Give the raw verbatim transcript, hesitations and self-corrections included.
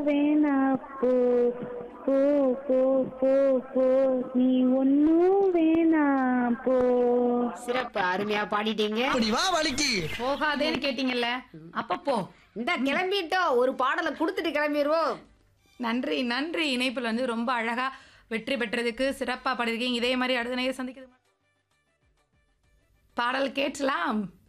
வேணா போ போ போ போ போ நீ ஒன்னும் வேணா போ. சிறப்பு, அருமையா பாடிட்டீங்க. அப்படி வா வலிக்கு. போகாதேன்னு கேட்டீங்கல்ல, அப்ப போ. இந்த கிளம்பிட்டோம், ஒரு பாடலை கொடுத்துட்டு கிளம்பிடுவோம். நன்றி நன்றி. இணைப்பில் வந்து ரொம்ப அழகா வெற்றி பெற்றதுக்கு சிறப்பா பாடிருக்கீங்க. இதே மாதிரி அடுத்த நேரம் சந்திக்கிறது பாடல் கேட்கலாம்.